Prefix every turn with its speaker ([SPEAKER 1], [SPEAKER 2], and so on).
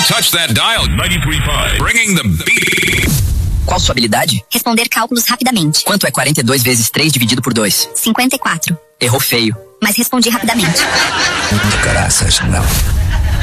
[SPEAKER 1] touch that dial. 93.5. Bringing the beat.
[SPEAKER 2] Qual sua habilidade?
[SPEAKER 3] Responder cálculos rapidamente.
[SPEAKER 2] Quanto é 42 vezes 3 dividido por 2?
[SPEAKER 3] 54.
[SPEAKER 2] Errou feio.
[SPEAKER 3] Mas respondi rapidamente.
[SPEAKER 2] Caraças, não.